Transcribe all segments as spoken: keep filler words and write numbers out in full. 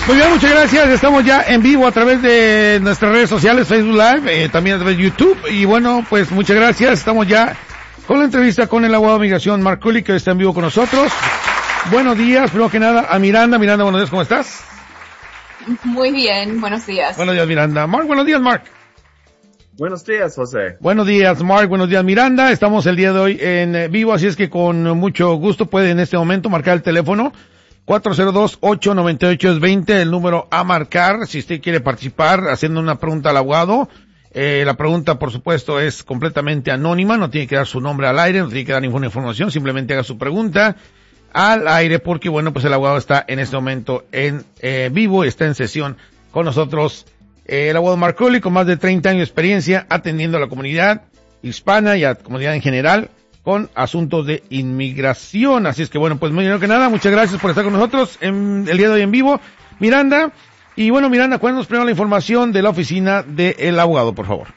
Muy bien, muchas gracias. Estamos ya en vivo a través de nuestras redes sociales, Facebook Live, eh, también a través de YouTube. Y bueno, pues muchas gracias. Estamos ya con la entrevista con el abogado de migración, Mark Curley, que está en vivo con nosotros. Buenos días, primero que nada, a Miranda. Miranda, buenos días, ¿cómo estás? Muy bien, buenos días. Buenos días, Miranda. Mark, buenos días, Mark. Buenos días, José. Buenos días, Mark. Buenos días, Miranda. Estamos el día de hoy en eh, vivo, así es que con mucho gusto puede en este momento marcar el teléfono cuatro cero dos, ocho nueve ocho, dos cero, el número a marcar, si usted quiere participar haciendo una pregunta al abogado. Eh, la pregunta, por supuesto, es completamente anónima, no tiene que dar su nombre al aire, no tiene que dar ninguna información, simplemente haga su pregunta al aire porque, bueno, pues el abogado está en este momento en eh, vivo, está en sesión con nosotros. Eh, el abogado Mark Curley, con más de treinta años de experiencia atendiendo a la comunidad hispana y a la comunidad en general con asuntos de inmigración. Así es que, bueno, pues muy bien que nada, muchas gracias por estar con nosotros en el día de hoy en vivo, Miranda. Y bueno, Miranda, cuéntanos primero la información de la oficina del abogado, por favor.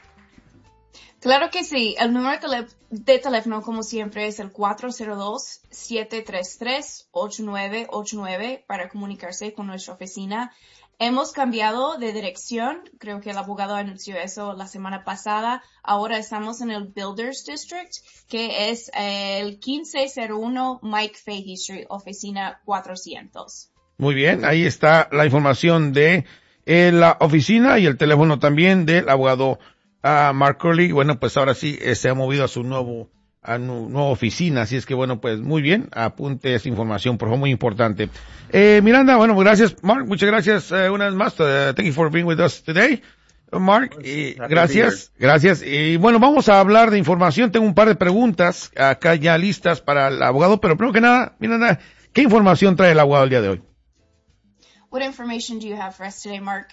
Claro que sí. El número de, tele- de teléfono, como siempre, es el cuatro cero dos, siete tres tres, ocho nueve ocho nueve para comunicarse con nuestra oficina. Hemos cambiado de dirección, creo que el abogado anunció eso la semana pasada. Ahora estamos en el Builders District, que es el quince cero uno Mike Fahey Street, oficina cuatrocientos. Muy bien, ahí está la información de eh, la oficina y el teléfono también del abogado uh, Mark Curley. Bueno, pues ahora sí eh, se ha movido a su nuevo a nu nueva oficina, así es que bueno, pues muy bien, apunte esa información, por favor, muy importante. Eh, Miranda, bueno, gracias, Mark, muchas gracias uh, una vez más, uh, thank you for being with us today, uh, Mark, y gracias, gracias, y bueno, vamos a hablar de información, tengo un par de preguntas acá ya listas para el abogado, pero primero que nada, Miranda, ¿qué información trae el abogado el día de hoy? What information do you have for us today, Mark?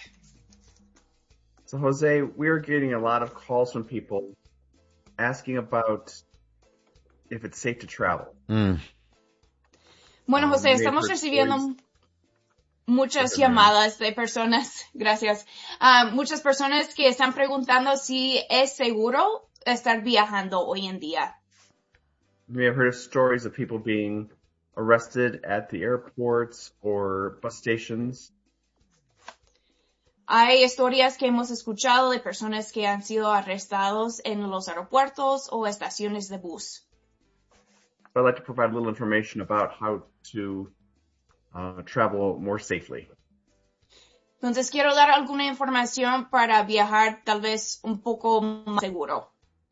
So, Jose, we're getting a lot of calls from people asking about if it's safe to travel. Mm. Bueno, Um, José, we estamos heard recibiendo stories- muchas Okay, ma'am. llamadas de personas, gracias, ah, muchas personas que están preguntando si es seguro estar viajando hoy en día. You may have heard of stories of people being arrested at the airports or bus stations. Hay historias que hemos escuchado de personas que han sido arrestados en los aeropuertos o estaciones de bus. But I'd like to provide a little information about how to uh, travel more safely. Entonces quiero dar alguna información para viajar tal vez un poco más seguro.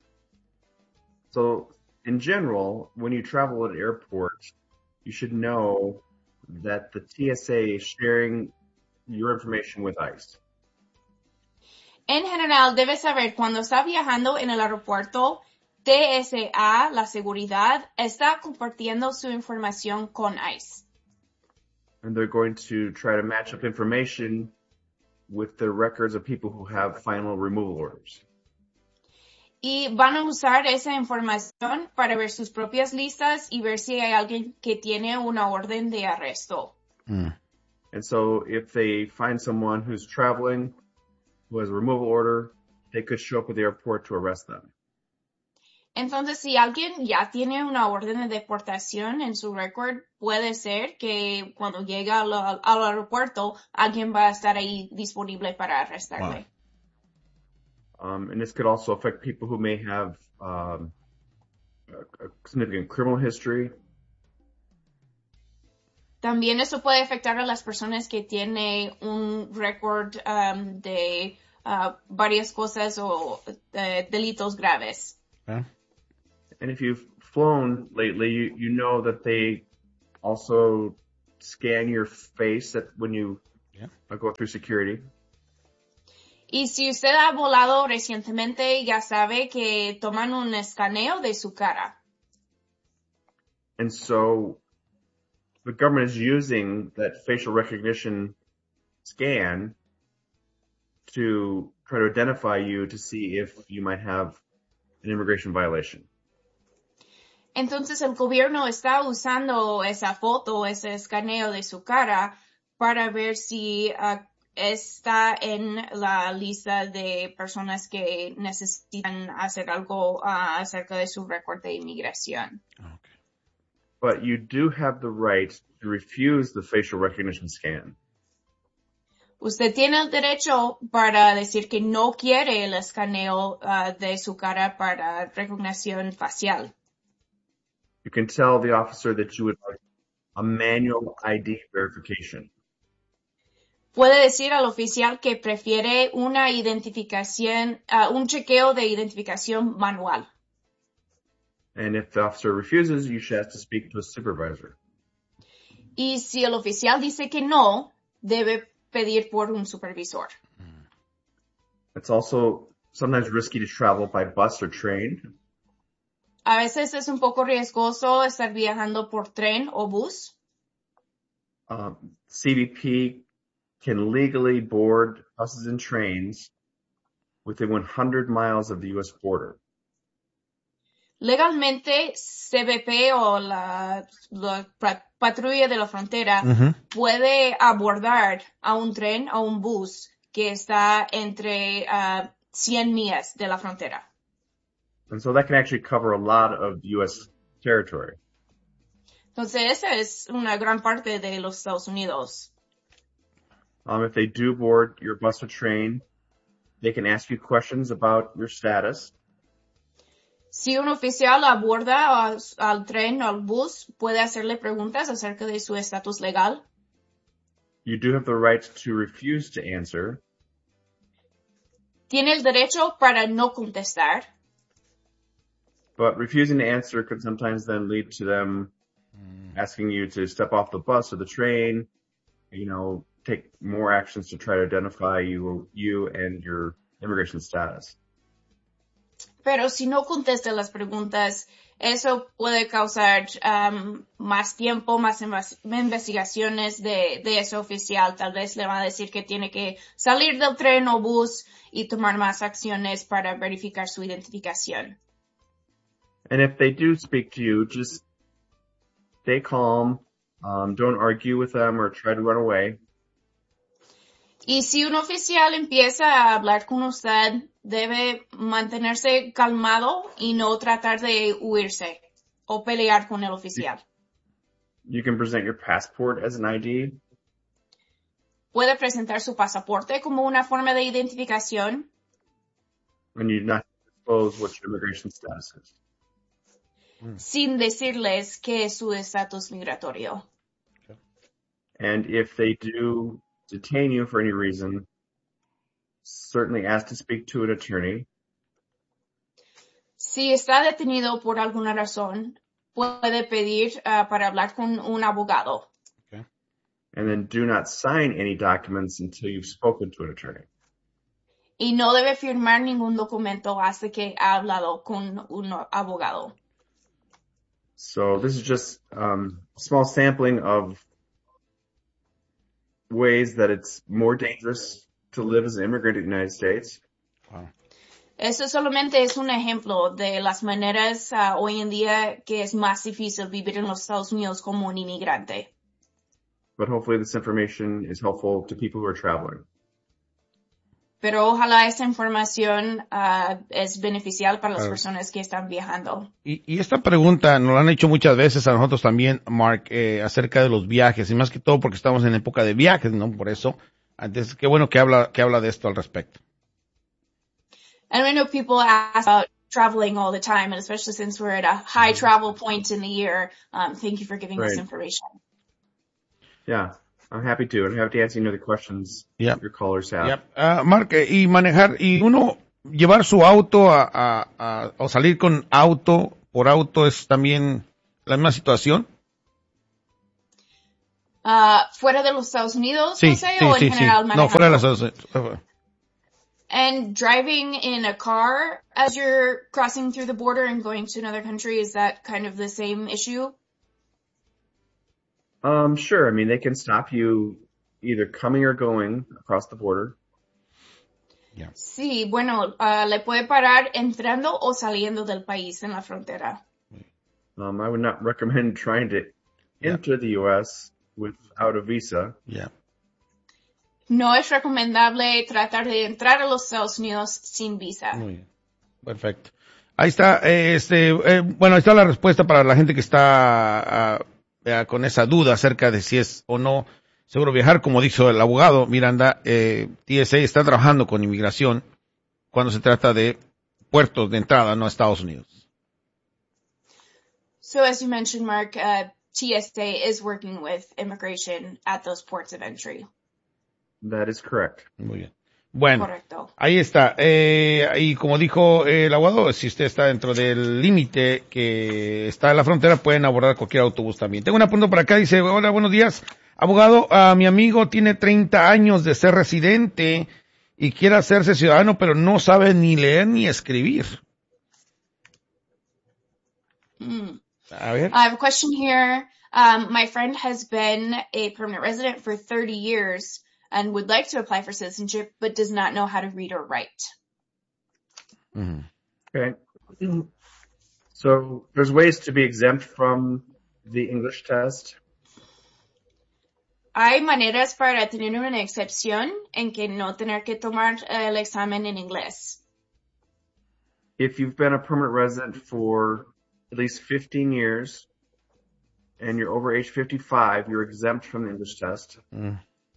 So, in general, when you travel at an airport, you should know that the T S A is sharing your information with ICE. En general, debes saber cuando está viajando en el aeropuerto, T S A, la seguridad, está compartiendo su información con ICE. And they're going to try to match up information with the records of people who have final removal orders. Y van a usar esa información para ver sus propias listas y ver si hay alguien que tiene una orden de arresto. Mm. And so if they find someone who's traveling, who has a removal order, they could show up at the airport to arrest them. Entonces, si alguien ya tiene una orden de deportación en su récord, puede ser que cuando llega al, al aeropuerto, alguien va a estar ahí disponible para arrestarle. Um, and this could also affect people who may have um, a, a significant criminal history. También eso puede afectar a las personas que tienen un récord um, de uh, varias cosas o uh, delitos graves. ¿Eh? And if you've flown lately, you, you know that they also scan your face at, when you Yeah. uh, go through security. Y si usted ha volado recientemente, ya sabe que toman un escaneo de su cara. And so the government is using that facial recognition scan to try to identify you to see if you might have an immigration violation. Entonces el gobierno está usando esa foto, ese escaneo de su cara para ver si uh, está en la lista de personas que necesitan hacer algo uh, acerca de su récord de inmigración. Okay. But you do have the right to refuse the facial recognition scan. Usted tiene el derecho para decir que no quiere el escaneo uh, de su cara para recognición facial. You can tell the officer that you would like a manual I D verification. Puede decir al oficial que prefiere una identificación, uh, un chequeo de identificación manual. And if the officer refuses, you should ask to speak to a supervisor. Y si el oficial dice que no, debe pedir por un supervisor. It's also sometimes risky to travel by bus or train. A veces es un poco riesgoso estar viajando por tren o bus. Um, C B P can legally board buses and trains within one hundred miles of the U S border. Legalmente, C B P o la, la patrulla de la frontera Uh-huh. puede abordar a un tren o un bus que está entre uh, cien millas de la frontera. And so that can actually cover a lot of U S territory. Entonces, esa es una gran parte de los Estados Unidos. Um, if they do board your bus or train, they can ask you questions about your status. Si un oficial aborda a- al tren o al bus, puede hacerle preguntas acerca de su estatus legal. You do have the right to refuse to answer, Tiene el derecho para no contestar, but refusing to answer could sometimes then lead to them asking you to step off the bus or the train, you know, take more actions to try to identify you, you and your immigration status. pero si no contesta las preguntas, eso puede causar um, más tiempo, más invas- investigaciones de, de ese oficial. Tal vez le va a decir que tiene que salir del tren o bus y tomar más acciones para verificar su identificación. And if they do speak to you, just stay calm. Um, don't argue with them or try to run away. Y si un oficial empieza a hablar con usted, debe mantenerse calmado y no tratar de huirse o pelear con el oficial. You can present your passport as an I D. Puede presentar su pasaporte como una forma de identificación And you not disclose what your immigration status is. sin decirles qué es su estatus migratorio. And if they do detain you for any reason, certainly ask to speak to an attorney. Si está detenido por alguna razón, puede pedir uh, para hablar con un abogado. And then do not sign any documents until you've spoken to an attorney. Y no debe firmar ningún documento hasta que ha hablado con un abogado. So this is just um, a small sampling of ways that it's more dangerous to live as an immigrant in the United States. Wow. Eso solamente es un ejemplo de las maneras uh, hoy en día que es más difícil vivir en los Estados Unidos como un inmigrante. But hopefully this information is helpful to people who are traveling. Pero ojalá esta información uh, es beneficial para las Claro. personas que están viajando. Y, y esta pregunta nos la han hecho muchas veces a nosotros también, Mark, eh, acerca de los viajes, y más que todo porque estamos en época de viajes, ¿no? Por eso, antes, qué bueno que habla, que habla de esto al respecto. And I know people ask about traveling all the time, and especially since we're at a high travel point in the year, um, thank you for giving us Right. information. Yeah, I'm happy to. I'm happy to answer any other questions Yep. your callers have. Yep. Ah, Mark, eh, y manejar, y uno llevar su auto a, a, a, o salir con auto, por auto, es también la misma situación. Uh, fuera de los Estados Unidos, Sí, no sé, sí, o en sí, sí. general No, fuera de las manejando. dos. And driving in a car as you're crossing through the border and going to another country, is that kind of the same issue? Um, sure. I mean, they can stop you either coming or going across the border. Sí, bueno, uh, le puede parar entrando o saliendo del país en la frontera. Um, I would not recommend trying to Yeah. enter the U S without a visa. Yeah. No es recomendable tratar de entrar a los Estados Unidos sin visa. Muy bien. Perfecto. Ahí está, eh, este, eh, bueno, ahí está la respuesta para la gente que está ah, eh, con esa duda acerca de si es o no seguro viajar, como dijo el abogado Miranda, eh, T S A está trabajando con inmigración cuando se trata de puertos de entrada, no a Estados Unidos. So as you mentioned, Mark, uh, T S A is working with immigration at those ports of entry. That is correct. Muy bien. Bueno, Correcto. ahí está. Eh, y como dijo el abogado, si usted está dentro del límite que está en la frontera, pueden abordar cualquier autobús también. Tengo una pregunta por acá, dice, hola, buenos días. Abogado, uh, mi amigo tiene treinta años de ser residente y quiere hacerse ciudadano, pero no sabe ni leer ni escribir. Mm. A ver. I have a question here. Um, my friend has been a permanent resident for thirty years and would like to apply for citizenship, but does not know how to read or write. Mm-hmm. Okay. So there's ways to be exempt from the English test. Hay maneras para tener una excepción en que no tener que tomar uh, el examen en inglés. If you've been a permanent resident for at least fifteen years and you're over age fifty-five, you're exempt from the English test. Mm.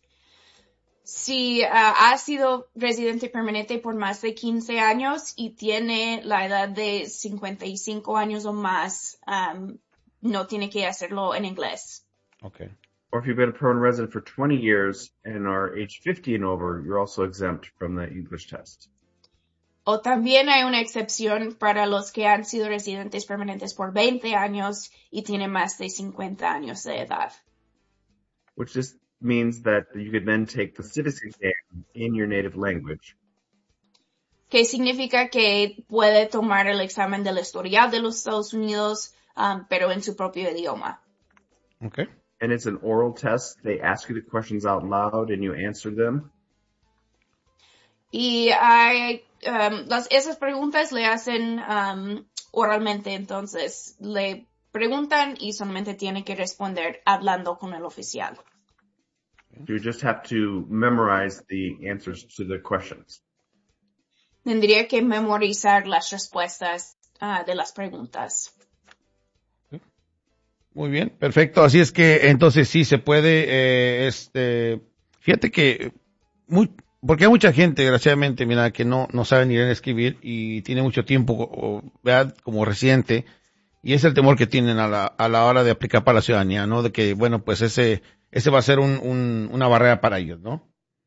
Si uh, ha sido residente permanente por más de quince años y tiene la edad de cincuenta y cinco años o más, um, no tiene que hacerlo en inglés. Okay. Or if you've been a permanent resident for twenty years and are age fifty and over, you're also exempt from the English test. O también hay una excepción para los que han sido residentes permanentes por veinte años y tienen más de cincuenta años de edad. Which just means that you could then take the citizen exam in your native language. Que significa que puede tomar el examen del historial de los Estados Unidos, um, pero en su propio idioma. Okay. And it's an oral test. They ask you the questions out loud and you answer them. Y hay, um, las, esas preguntas le hacen um, oralmente, entonces le preguntan y solamente tiene que responder hablando con el oficial. You just have to memorize the answers to the questions. Tendría que memorizar las respuestas uh, de las preguntas. Muy bien, perfecto. Así es que entonces sí se puede, eh, este, fíjate que, muy, porque hay mucha gente, desgraciadamente, mira, que no, no sabe ni leer ni escribir y tiene mucho tiempo, o, ¿verdad? Como residente, y es el temor que tienen a la, a la hora de aplicar para la ciudadanía, ¿no? De que, bueno, pues ese, ese va a ser un, un, una barrera para ellos, ¿no?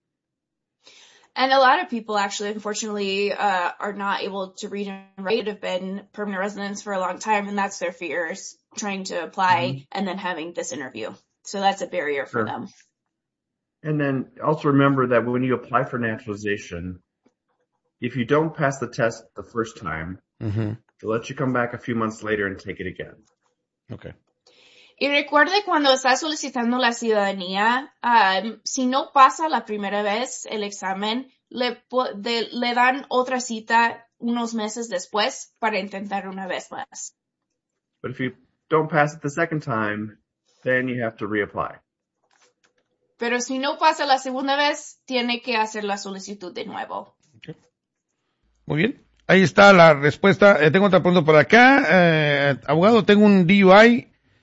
And a lot of people actually, unfortunately, uh, are not able to read and write, have been permanent residents for a long time, and that's their fears, trying to apply mm-hmm. and then having this interview. So that's a barrier for sure. them. And then also remember that when you apply for naturalization, if you don't pass the test the first time, mm-hmm. they'll let you come back a few months later and take it again. Okay. Y recuerde cuando está solicitando la ciudadanía, um, si no pasa la primera vez el examen, le, de, le dan otra cita unos meses después para intentar una vez más. But if you don't pass it the second time, then you have to reapply. Pero si no pasa la segunda vez, tiene que hacer la solicitud de nuevo. Okay. Muy bien. Ahí está la respuesta. Eh, tengo otra pregunta por acá. Eh, abogado, tengo un D U I.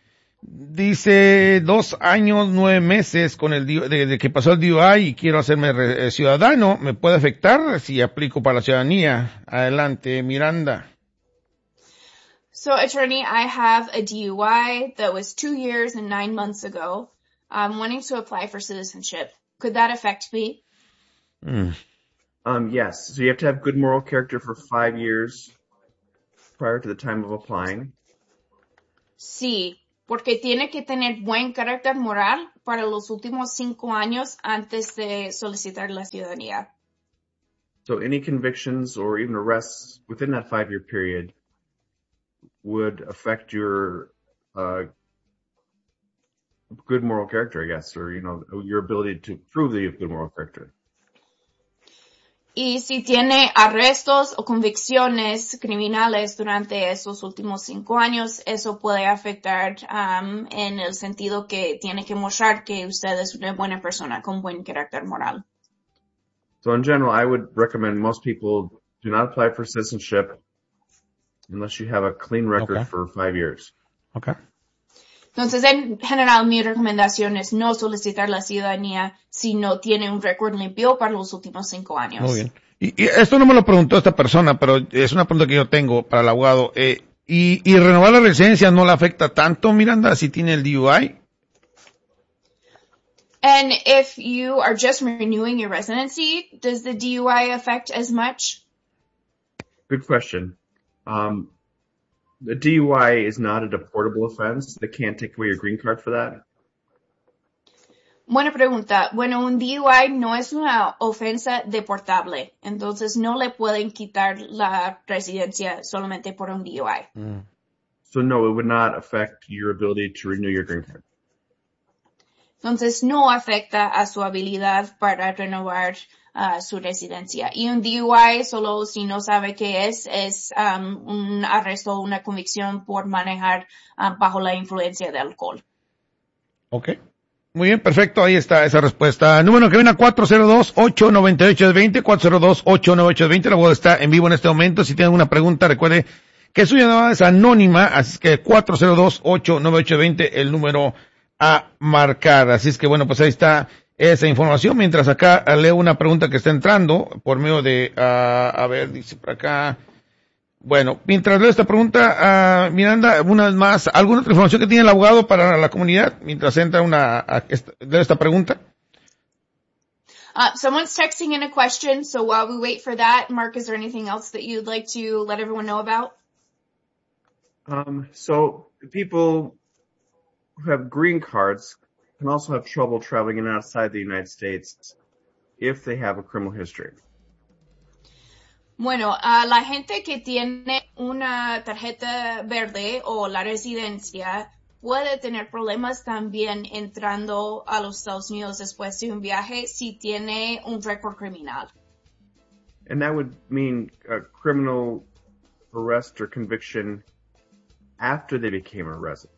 Dice dos años, nueve meses con el desde de que pasó el D U I y quiero hacerme re, eh, ciudadano. ¿Me puede afectar si aplico para la ciudadanía? Adelante, Miranda. So, attorney, I have a D U I that was two years and nine months ago. I'm wanting to apply for citizenship. Could that affect me? Mm. Um, yes. So you have to have good moral character for five years prior to the time of applying. Sí. Porque tiene que tener buen carácter moral para los últimos cinco años antes de solicitar la ciudadanía. So any convictions or even arrests within that five-year period would affect your uh, good moral character, I guess, or, you know, your ability to prove that you have good moral character. Y si tiene arrestos o convicciones criminales durante esos últimos cinco años, eso puede afectar um, en el sentido que tiene que mostrar que usted es una buena persona con buen carácter moral. So in general, I would recommend most people do not apply for citizenship unless you have a clean record okay. for five years. Okay. Entonces, en general, mi recomendación es no solicitar la ciudadanía si no tiene un récord limpio para los últimos cinco años. Muy bien. Y, y esto no me lo preguntó esta persona, pero es una pregunta que yo tengo para el abogado. Eh, y, y renovar la residencia no le afecta tanto, Miranda, si tiene el D U I. And if you are just renewing your residency, does the D U I affect as much? Good question. Um, the D U I is not a deportable offense. They can't take away your green card for that. Buena pregunta. Bueno, un D U I no es una ofensa deportable, entonces no le pueden quitar la residencia solamente por un D U I. Mm. So no, it would not affect your ability to renew your green card. Entonces no afecta a su habilidad para renovar uh, su residencia. Y un D U I, solo si no sabe qué es, es um, un arresto o una convicción por manejar um, bajo la influencia de alcohol. Ok. Muy bien, perfecto. Ahí está esa respuesta. Número que viene a cuatro cero dos, ocho nueve ocho, dos cero, cuatro cero dos, ocho nueve ocho, dos cero. La voz está en vivo en este momento. Si tienen alguna pregunta, recuerde que su llamada es anónima, así es que cuatro cero dos, ocho nueve ocho, dos cero, el número a marcar. Así es que bueno, pues ahí está esa información. Mientras acá leo una pregunta que está entrando por medio de, uh, a ver, dice por acá. Bueno, mientras leo esta pregunta, uh, Miranda, una vez más, ¿alguna otra información que tiene el abogado para la comunidad? Mientras entra una, a, esta, leo esta pregunta. Uh, someone's texting in a question, so while we wait for that, Mark, is there anything else that you'd like to let everyone know about? Um, so people who have green cards can also have trouble traveling in and outside the United States if they have a criminal history. Bueno, a la gente que tiene una tarjeta verde o la residencia puede tener problemas también entrando a los Estados Unidos después de un viaje si tiene un récord criminal. And that would mean a criminal arrest or conviction after they became a resident.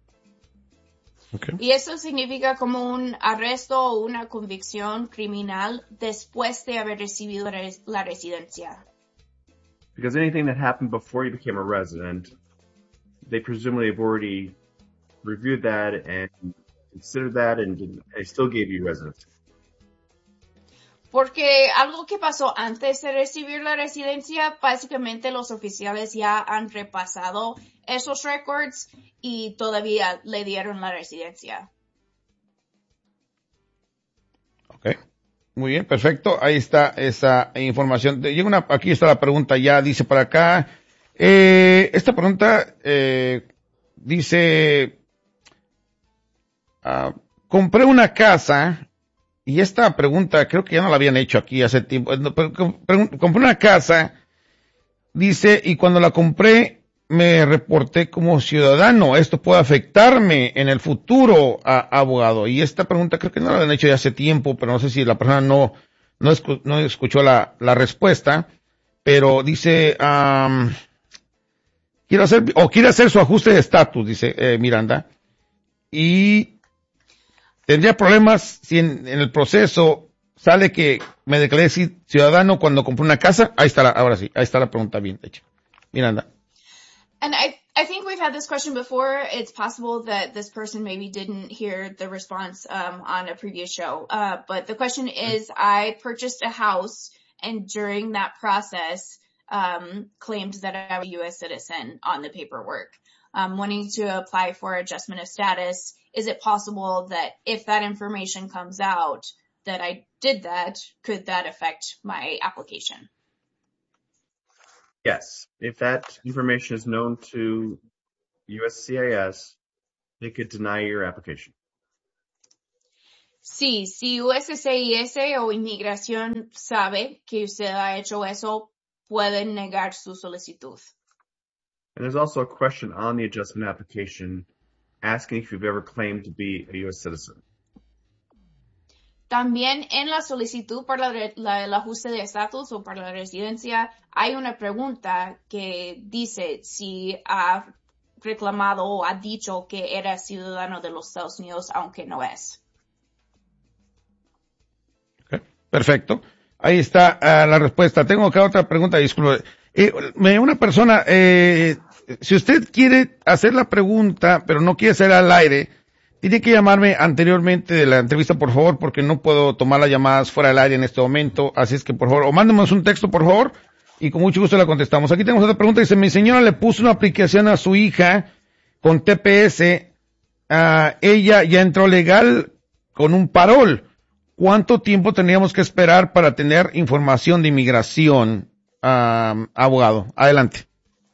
Okay. Y eso significa como un arresto o una convicción criminal después de haber recibido res- la residencia. Because anything that happened before you became a resident, they presumably have already reviewed that and considered that and they still gave you residency. Porque algo que pasó antes de recibir la residencia, básicamente los oficiales ya han repasado esos records y todavía le dieron la residencia. Ok. Muy bien, perfecto. Ahí está esa información. Llega una, aquí está la pregunta ya, dice por acá. Eh, esta pregunta, eh, dice, uh, compré una casa. Y esta pregunta creo que ya no la habían hecho aquí hace tiempo. Compré una casa, dice, y cuando la compré me reporté como ciudadano. ¿Esto puede afectarme en el futuro, a, abogado? Y esta pregunta creo que no la habían hecho ya hace tiempo, pero no sé si la persona no no, escu no escuchó la, la respuesta. Pero dice, um, quiero hacer, o quiere hacer su ajuste de estatus, dice eh, Miranda. Y tendría problemas si en, en el proceso sale que me declaré ciudadano cuando compré una casa. Ahí está la, ahora sí, ahí está la pregunta bien hecha. Miranda. And I, I think we've had this question before. It's possible that this person maybe didn't hear the response um, on a previous show. Uh, but the question is, I purchased a house and during that process um, claimed that I was a U S citizen on the paperwork. Um, wanting to apply for adjustment of status, is it possible that if that information comes out that I did that, could that affect my application? Yes. If that information is known to U S C I S, they could deny your application. Sí, si U S C I S o Inmigración sabe que usted ha hecho eso, pueden negar su solicitud. And there's also a question on the adjustment application asking if you've ever claimed to be a U S citizen. También en la solicitud para la, la, el ajuste de estatus o para la residencia hay una pregunta que dice si ha reclamado o ha dicho que era ciudadano de los Estados Unidos, aunque no es. Okay. Perfecto. Ahí está uh, la respuesta. Tengo acá otra pregunta, disculpe. Eh, me- una persona, eh, si usted quiere hacer la pregunta, pero no quiere hacer al aire, tiene que llamarme anteriormente de la entrevista, por favor, porque no puedo tomar las llamadas fuera del aire en este momento. Así es que, por favor, o mándenos un texto, por favor, y con mucho gusto la contestamos. Aquí tenemos otra pregunta. Dice, mi señora le puso una aplicación a su hija con T P S. Ah, ella ya entró legal con un parol. ¿Cuánto tiempo tendríamos que esperar para tener información de inmigración? Um, abogado, adelante.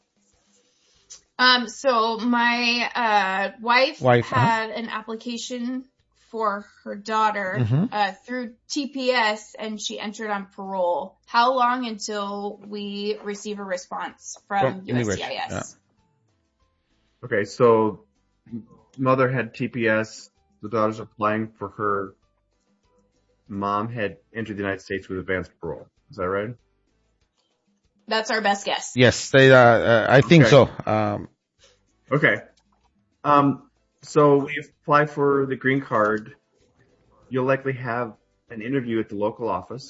Um, so my uh, wife, Wife, had an application for her daughter Mhm. uh, through T P S, and she entered on parole. How long until we receive a response from, From U S C I S? immigration, yeah. Okay, so mother had T P S, the daughter's applying for her. Mom had entered the United States with advanced parole. Is that right? That's our best guess. Yes, they, uh, uh, I think Okay. so. Um, Okay. Um, so when you apply for the green card, you'll likely have an interview at the local office.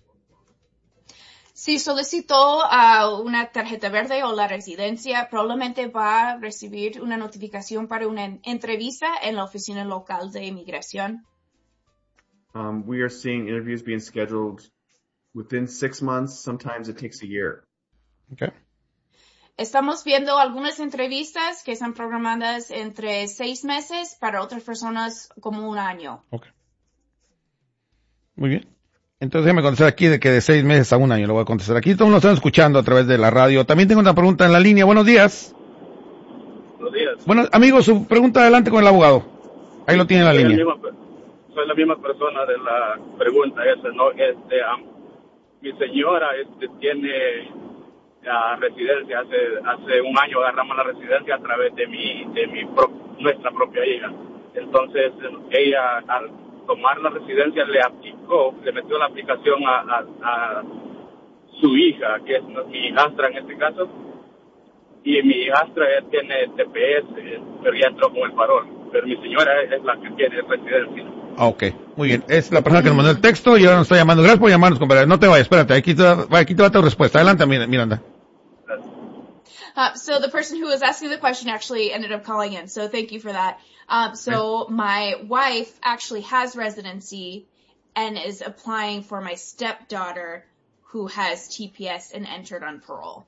Si solicitó uh, una tarjeta verde o la residencia, probablemente va a recibir una notificación para una entrevista en la oficina local de inmigración. Um, we are seeing interviews being scheduled within six months. Sometimes it takes a year. okay. Estamos viendo algunas entrevistas que están programadas entre seis meses, para otras personas como un año. Okay. Muy bien. Entonces déjeme contestar aquí de que de seis meses a un año lo voy a contestar aquí. Todos nos están escuchando a través de la radio. También tengo una pregunta en la línea. Buenos días. Buenos días. Bueno, amigos, su pregunta adelante con el abogado. Ahí lo tiene en la soy línea. La misma, soy la misma persona de la pregunta esa, ¿no? Este, um, mi señora este, tiene uh, residencia. Hace hace un año agarramos la residencia a través de mi de mi pro, nuestra propia hija. Entonces ella, al tomar la residencia, le aplicó, le metió la aplicación a, a, a su hija, que es mi hijastra en este caso, y mi hijastra ya tiene T P S, pero ya entró con el parol, pero mi señora es la que tiene residencia. Ah, ok. Muy bien. Es la persona que nos mandó el texto y ahora nos está llamando. Gracias por llamarnos, compadre. No te vayas, espérate. Aquí te va, aquí te va tu respuesta. Adelante, Miranda. Uh, so the person who was asking the question actually ended up calling in, so thank you for that. Um, so my wife actually has residency and is applying for my stepdaughter who has T P S and entered on parole.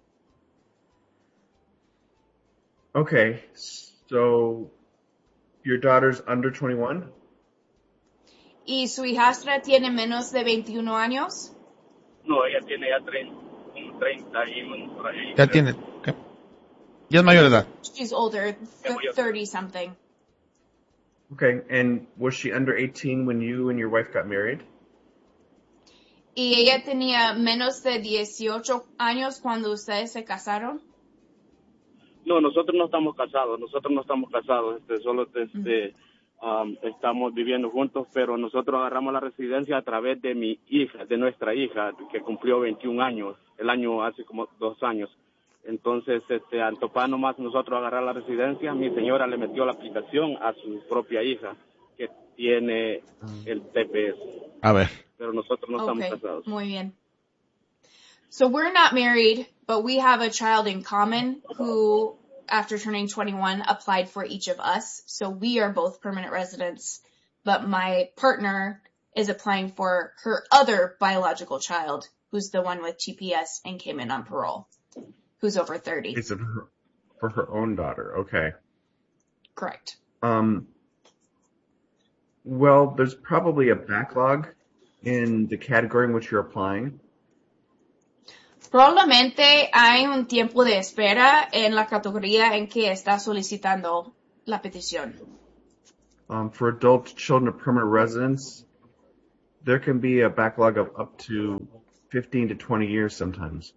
Okay, so your daughter's under twenty-one? ¿Y su hijastra tiene menos de veintiuno años? No, ella tiene ya treinta y uno por ahí. Ya tiene. Okay. Ya es mayor de edad. She's older, thirty something. Okay, and was she under eighteen when you and your wife got married? ¿Y ella tenía menos de dieciocho años cuando ustedes se casaron? No, nosotros no estamos casados, nosotros no estamos casados, este, solo este, um, estamos viviendo juntos, pero nosotros agarramos la residencia a través de mi hija, de nuestra hija, que cumplió veintiún años, el año hace como dos años. Entonces, este, al topar nomás nosotros agarrar la residencia, mi señora le metió la aplicación a su propia hija, que tiene el T P S. A ver. Pero nosotros no Okay, estamos casados. muy bien. So we're not married, but we have a child in common who, after turning twenty-one, applied for each of us. So we are both permanent residents, but my partner is applying for her other biological child, who's the one with T P S and came in on parole, who's over thirty. It's for her, for her own daughter. Okay. Correct. Um, well, there's probably a backlog in the category in which you're applying. Probablemente hay un tiempo de espera en la categoría en que está solicitando la petición. Um, for adult children of permanent residents, there can be a backlog of up to fifteen to twenty years sometimes.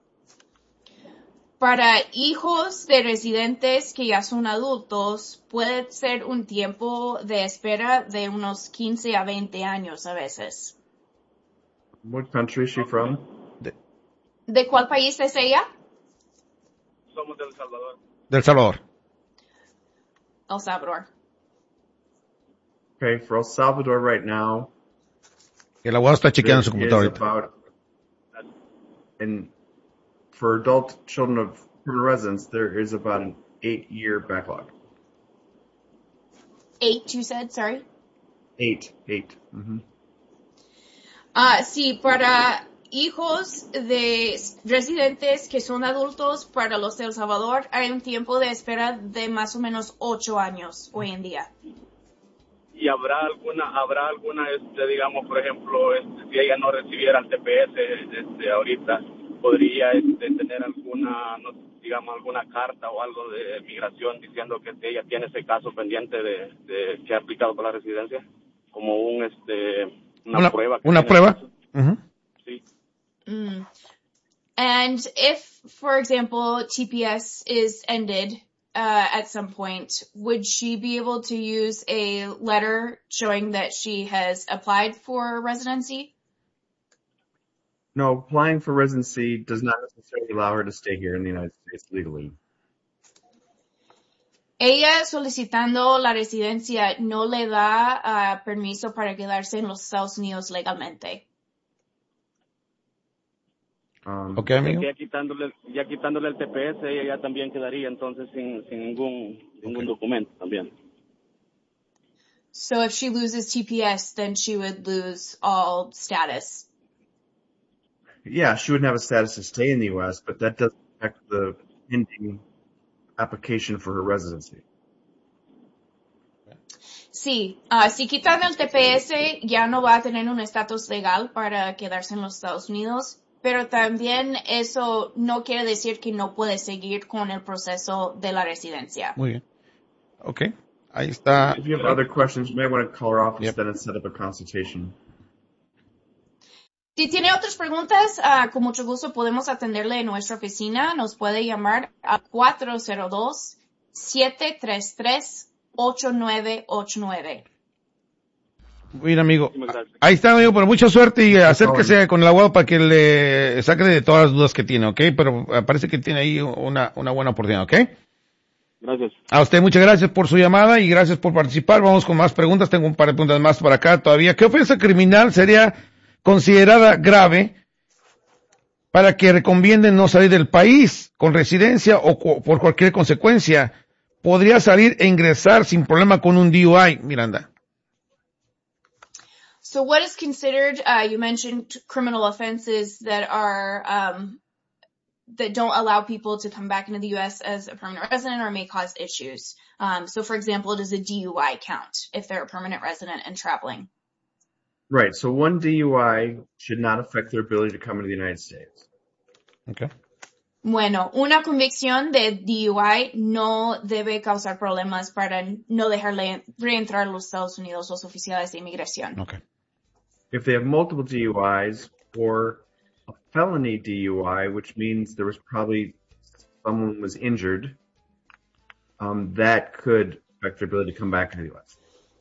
Para hijos de residentes que ya son adultos, puede ser un tiempo de espera de unos quince a veinte años a veces. What country is she from? ¿De cuál país es ella? Somos de El Salvador. Del Salvador. El Salvador. Okay, for El Salvador right now, El abogado está chequeando su there computadora is ahorita. about an for adult children of permanent residents, there is about an eight-year backlog. Eight, you said, sorry? Eight, eight. Mm-hmm. Ah, sí, para hijos de residentes que son adultos, para los de El Salvador, hay un tiempo de espera de más o menos ocho años hoy en día. ¿Y habrá alguna, habrá alguna, este, digamos, por ejemplo, este, si ella no recibiera el T P S este, ahorita, podría este, tener alguna, no, digamos, alguna carta o algo de migración diciendo que ella tiene ese caso pendiente de, de que ha aplicado por la residencia? Como un, este, una, una prueba. Una prueba. Uh-huh. Sí. Mm. And if, for example, T P S is ended uh, at some point, would she be able to use a letter showing that she has applied for residency? No, applying for residency does not necessarily allow her to stay here in the United States legally. Ella solicitando la residencia no le da uh, permiso para quedarse en los Estados Unidos legalmente. Um, Okay, amigo. Ya quitándole, ya quitándole el T P S, ella ya también quedaría entonces sin, sin ningún, ningún Okay. documento también. So if she loses T P S, then she would lose all status. Yeah, she wouldn't have a status to stay in the U S, but that doesn't affect the pending application for her residency. Sí, uh, si quitan el T P S, ya no va a tener un estatus legal para quedarse en los Estados Unidos, pero también eso no quiere decir que no puede seguir con el proceso de la residencia. Muy bien. Okay. Ahí está. If you have other questions, you may want to call our office Yep. then and set up a consultation. Si tiene otras preguntas, uh, con mucho gusto podemos atenderle en nuestra oficina. Nos puede llamar a cuatro cero dos, siete tres tres, ocho nueve ocho nueve. Muy bien, amigo. Muchísimas gracias. Ahí está, amigo, pero mucha suerte y acérquese con el abogado para que le saque de todas las dudas que tiene, ¿ok? Pero eh, parece que tiene ahí una, una buena oportunidad, ¿ok? Gracias. A usted muchas gracias por su llamada y gracias por participar. Vamos con más preguntas. Tengo un par de preguntas más por acá todavía. ¿Qué ofensa criminal sería considerada grave para que recomienden no salir del país con residencia o cu- por cualquier consecuencia? Podría salir e ingresar sin problema con un D U I, Miranda. So what is considered, uh, you mentioned criminal offenses that are, um, that don't allow people to come back into the U S as a permanent resident or may cause issues. Um, so for example, does a D U I count if they're a permanent resident and traveling? Right, so one D U I should not affect their ability to come into the United States. Okay. Bueno, una convicción de D U I no debe causar problemas para no dejarle reentrar a los Estados Unidos los oficiales de inmigración. Okay. If they have multiple D U Is or a felony D U I, which means there was probably someone was injured, um, that could affect their ability to come back into the U S.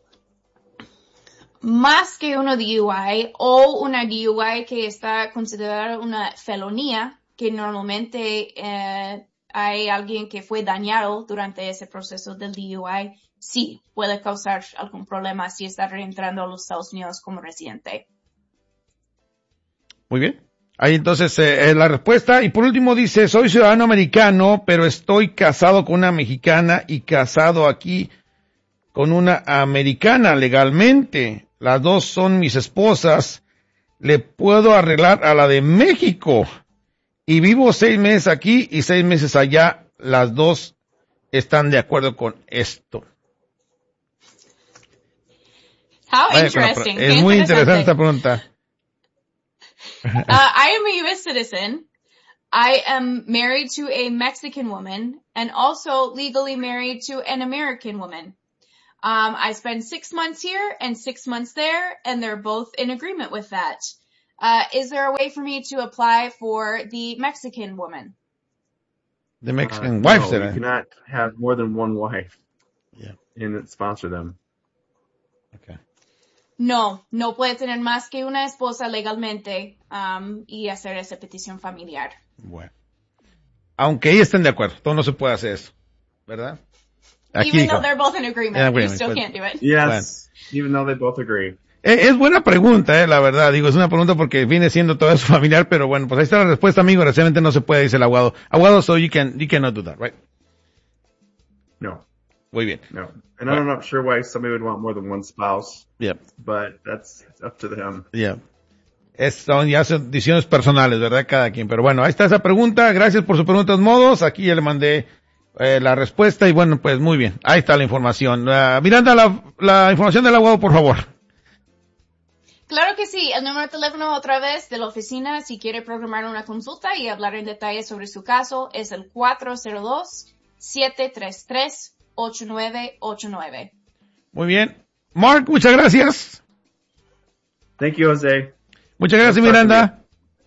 Más que uno D U I o una D U I que está considerada una felonía, que normalmente eh, hay alguien que fue dañado durante ese proceso del D U I, sí puede causar algún problema si está reentrando a los Estados Unidos como residente. Muy bien. Ahí entonces eh, es la respuesta. Y por último dice, soy ciudadano americano, pero estoy casado con una mexicana y casado aquí con una americana legalmente. Las dos son mis esposas. Le puedo arreglar a la de México. Y vivo seis meses aquí y seis meses allá. Las dos están de acuerdo con esto. How Vaya con la interesting. pre- Qué es muy interesante interesante. esta pregunta. Uh, I am a U S citizen. I am married to a Mexican woman and also legally married to an American woman. Um, I spend six months here and six months there, and they're both in agreement with that. Uh, is there a way for me to apply for the Mexican woman? The Uh, Mexican wife, no, será. you cannot have more than one wife Yeah. and sponsor them. Okay. No, no puede tener más que una esposa legalmente, um, y hacer esa petición familiar. Bueno. Aunque ellos estén de acuerdo, todo no se puede hacer eso, ¿verdad? Aquí Even dijo. though they're both in agreement, In you agreement, still but- can't do it. Yes, even though they both agree. Eh, es buena pregunta, eh, la verdad. Digo, es una pregunta porque viene siendo todo eso familiar, pero bueno, pues ahí está la respuesta, amigo. Recientemente no se puede, dice el abogado. Abogado, so you can, you cannot do that, right? No. Muy bien. No. And I'm not sure why somebody would want more than one spouse. Yeah. But that's up to them. Yeah. Es, son ya son decisiones personales, ¿verdad? Cada quien. Pero bueno, ahí está esa pregunta. Gracias por sus preguntas, modos. Aquí ya le mandé eh, la respuesta y bueno, pues muy bien. Ahí está la información. Uh, Miranda, la, la información del abogado, por favor. Claro que sí. El número de teléfono otra vez de la oficina, si quiere programar una consulta y hablar en detalle sobre su caso, es el cuatro cero dos, siete tres tres, ocho nueve ocho nueve. Muy bien. Mark, muchas gracias. Thank you, Jose. Muchas gracias, Miranda.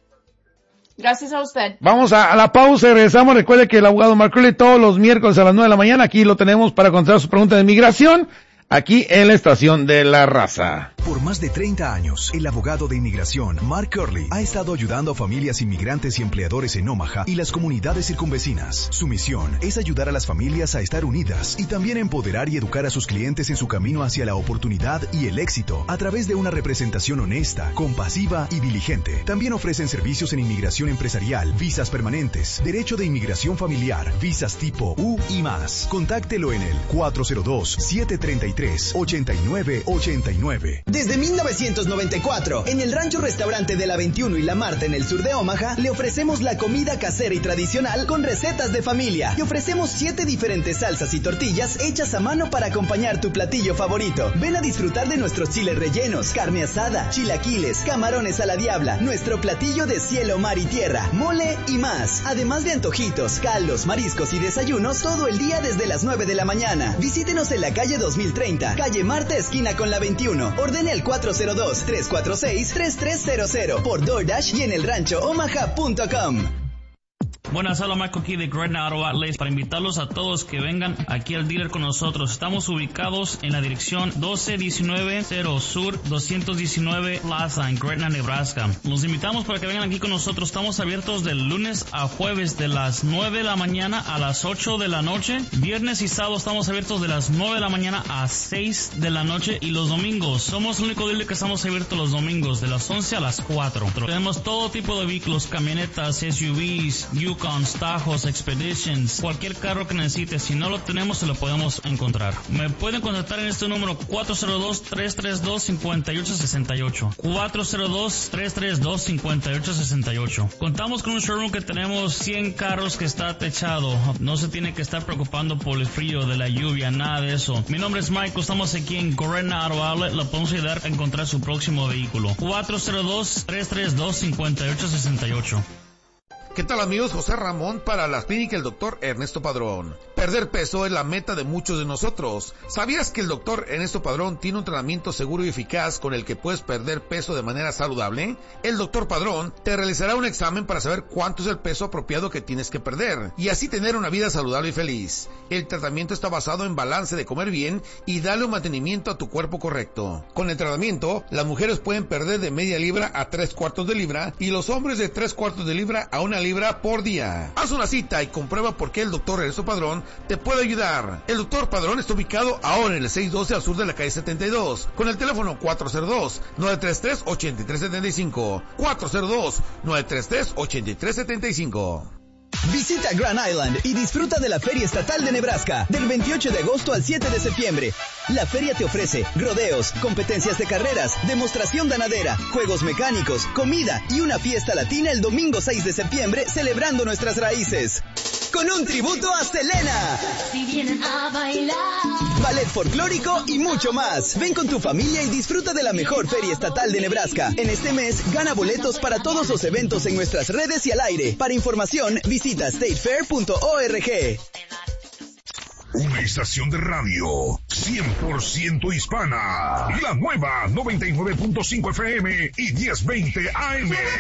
Gracias a usted. Vamos a, a la pausa y regresamos. Recuerde que el abogado Mark Curley todos los miércoles a las nueve de la mañana, aquí lo tenemos para contestar sus preguntas de inmigración, aquí en la Estación de la Raza. Por más de treinta años, el abogado de inmigración, Mark Curley, ha estado ayudando a familias inmigrantes y empleadores en Omaha y las comunidades circunvecinas. Su misión es ayudar a las familias a estar unidas y también empoderar y educar a sus clientes en su camino hacia la oportunidad y el éxito a través de una representación honesta, compasiva y diligente. También ofrecen servicios en inmigración empresarial, visas permanentes, derecho de inmigración familiar, visas tipo U y más. Contáctelo en el cuatro cero dos, siete tres tres, ocho nueve ocho nueve. Desde mil novecientos noventa y cuatro, en el Rancho Restaurante de la veintiuno y la Marta en el sur de Omaha, le ofrecemos la comida casera y tradicional con recetas de familia. Y ofrecemos siete diferentes salsas y tortillas hechas a mano para acompañar tu platillo favorito. Ven a disfrutar de nuestros chiles rellenos, carne asada, chilaquiles, camarones a la diabla, nuestro platillo de cielo, mar y tierra, mole y más. Además de antojitos, caldos, mariscos y desayunos todo el día desde las nueve de la mañana. Visítenos en la calle dos mil treinta, calle Marta, esquina con la veintiuno. Ordene el cuatro cero dos, tres cuatro seis, tres tres cero cero por DoorDash y en el rancho omaha punto com. Buenas, hola, Michael aquí de Gretna Auto Outlets para invitarlos a todos que vengan aquí al dealer con nosotros. Estamos ubicados en la dirección doce diecinueve cero Sur doscientos diecinueve Plaza en Gretna, Nebraska. Los invitamos para que vengan aquí con nosotros. Estamos abiertos del lunes a jueves de las nueve de la mañana a las ocho de la noche. Viernes y sábado estamos abiertos de las nueve de la mañana a seis de la noche. Y los domingos, somos el único dealer que estamos abiertos los domingos de las once a las cuatro. Tenemos todo tipo de vehículos, camionetas, S U Vs, Yukons, Tajos, Expeditions, cualquier carro que necesites. Si no lo tenemos, se lo podemos encontrar. Me pueden contactar en este número cuatro cero dos, tres tres dos, cinco ocho seis ocho. cuatro cero dos, tres tres dos, cinco ocho seis ocho. Contamos con un showroom que tenemos cien carros que está techado. No se tiene que estar preocupando por el frío, de la lluvia, nada de eso. Mi nombre es Michael, estamos aquí en Gretna Auto Outlet. Lo podemos ayudar a encontrar su próximo vehículo. cuatro cero dos, tres tres dos, cinco ocho seis ocho. ¿Qué tal, amigos? José Ramón para las clínicas del doctor Ernesto Padrón. Perder peso es la meta de muchos de nosotros. ¿Sabías que el doctor Ernesto Padrón tiene un tratamiento seguro y eficaz con el que puedes perder peso de manera saludable? El doctor Padrón te realizará un examen para saber cuánto es el peso apropiado que tienes que perder y así tener una vida saludable y feliz. El tratamiento está basado en balance de comer bien y darle un mantenimiento a tu cuerpo correcto. Con el tratamiento, las mujeres pueden perder de media libra a tres cuartos de libra y los hombres de tres cuartos de libra a una libra libra por día. Haz una cita y comprueba por qué el doctor Ernesto Padrón te puede ayudar. El doctor Padrón está ubicado ahora en el seiscientos doce al sur de la calle setenta y dos, con el teléfono cuatro cero dos, nueve tres tres, ocho tres siete cinco, cuatro cero dos, nueve tres tres, ocho tres siete cinco. Visita Grand Island y disfruta de la Feria Estatal de Nebraska del veintiocho de agosto al siete de septiembre. La feria te ofrece rodeos, competencias de carreras, demostración ganadera, juegos mecánicos, comida y una fiesta latina el domingo seis de septiembre celebrando nuestras raíces. Con un tributo a Selena. Si vienen a bailar. Ballet folclórico y mucho más. Ven con tu familia y disfruta de la mejor Feria Estatal de Nebraska. En este mes, gana boletos para todos los eventos en nuestras redes y al aire. Para información, visita state fair punto org. Una estación de radio cien por ciento hispana. La nueva noventa y nueve punto cinco F M y diez veinte A M.